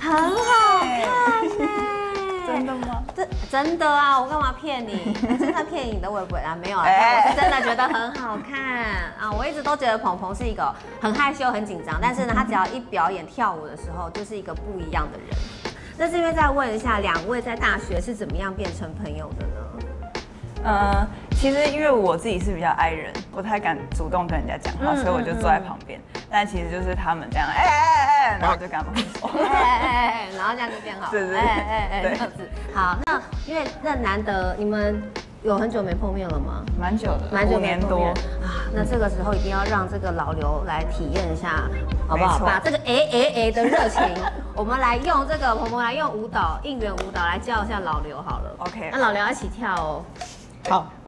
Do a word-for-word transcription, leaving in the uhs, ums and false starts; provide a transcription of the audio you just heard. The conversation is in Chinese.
很好看呢。 真的吗？ 这真的啊，我干嘛骗你？真的骗你的我也不会啊，没有啊，但我是真的觉得很好看啊。我一直都觉得鹏鹏是一个很害羞、很紧张，但是呢，他只要一表演跳舞的时候，就是一个不一样的人。那这边再问一下，两位在大学是怎么样变成朋友的呢？ 呃，其实因为我自己是比较 I 人，不太敢主动跟人家讲话，嗯、所以我就坐在旁边。嗯、但其实就是他们这样，哎哎哎，然后我就跟他们说，哎哎哎， 然后这样就变好， 对对哎哎哎，这样子。好，那因为那难得你们有很久没碰面了吗？ 蛮久的， 蛮久五年多啊。那这个时候一定要让这个老刘来体验一下，好不好？把这个哎哎哎的热情，我们来用这个鹏鹏来用舞蹈应援舞蹈来教一下老刘好了。 OK， 那老刘一起跳哦。 好。